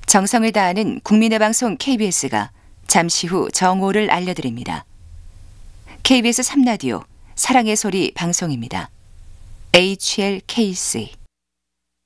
정성을 다하는 국민의 방송 KBS가 잠시 후 정오를 알려드립니다. KBS 3라디오 사랑의 소리 방송입니다. HLKC